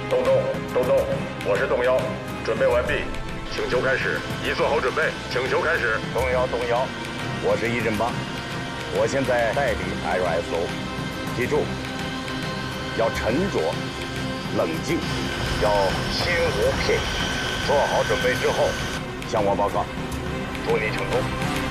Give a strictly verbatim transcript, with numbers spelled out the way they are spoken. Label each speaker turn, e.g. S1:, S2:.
S1: 动动动动，我是动摇，准备完毕，请求开始。已做好准备，请求开始。
S2: 动摇动摇，我是一阵八，我现在代理 L S O， 记住，要沉着、冷静，要心无偏移。做好准备之后，向我报告。祝你成功。